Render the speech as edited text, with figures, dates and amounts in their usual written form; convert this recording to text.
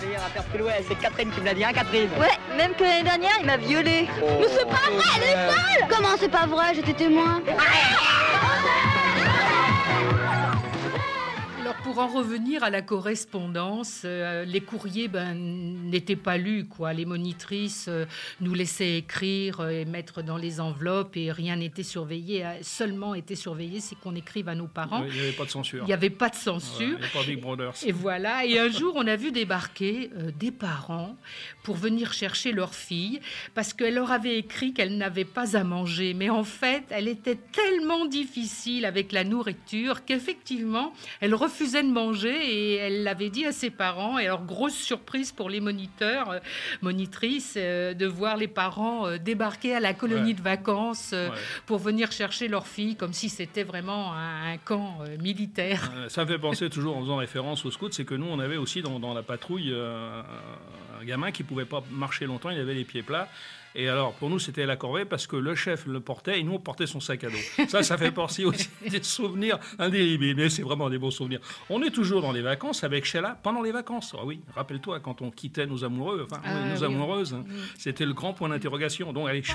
Faire plus loin, c'est Catherine qui me l'a dit, hein, Catherine? Ouais, même que l'année dernière, il m'a violée. Mais c'est pas vrai, elle est folle! Comment c'est pas vrai? J'étais témoin. Alors pour en revenir à la correspondance, les courriers n'étaient pas lus, quoi. Les monitrices nous laissaient écrire et mettre dans les enveloppes et rien n'était surveillé. Seulement était surveillé, c'est qu'on écrive à nos parents. Il n'y avait pas de censure. Il n'y avait pas de censure. Il n'y avait pas Big Brothers. Et voilà. Et un jour, on a vu débarquer des parents pour venir chercher leur fille parce qu'elle leur avait écrit qu'elle n'avait pas à manger. Mais en fait, elle était tellement difficile avec la nourriture qu'effectivement, elle refusait de manger et elle l'avait dit à ses parents. Et alors, grosse surprise pour les moniteurs, monitrices, de voir les parents débarquer à la colonie de vacances pour venir chercher leur fille comme si c'était vraiment un camp militaire. Ça me fait penser toujours, en faisant référence aux scouts, c'est que nous, on avait aussi dans la patrouille un gamin qui ne pouvait pas marcher longtemps, il avait les pieds plats. Et alors, pour nous, c'était la corvée parce que le chef le portait et nous, on portait son sac à dos. Ça fait partie aussi des souvenirs indélébiles. Mais c'est vraiment des beaux souvenirs. On est toujours dans les vacances avec Sheila pendant les vacances. Ah oui, rappelle-toi, quand on quittait nos amoureux, nos amoureuses, c'était le grand point d'interrogation. Donc, allez,